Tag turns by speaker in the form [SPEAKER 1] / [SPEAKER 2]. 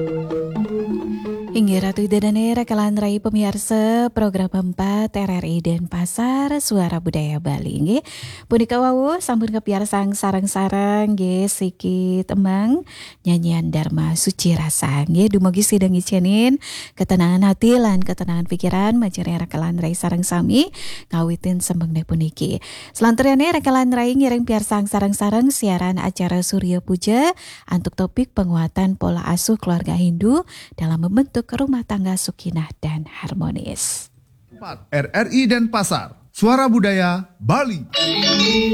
[SPEAKER 1] Hingga Ratu Idadane rekalan rai pemirsa program 4 RRI Denpasar Suara Budaya Bali nggih. Punika wau sampun kepiarsang sareng-sareng nggih sikit emang nyanyian Dharma Suci Rasa nggih dumugi sidang icenin ketenangan hati lan ketenangan pikiran majene rekalan rai sareng sami ngawitin sembeng puniki. Selanjutnya rekalan rai ngiring piarsang sareng-sareng siaran acara Surya Puja untuk topik penguatan pola asuh keluarga Hindu dalam membentuk rumah tangga sukinah dan harmonis.
[SPEAKER 2] 4 RRI Denpasar, Suara Budaya Bali.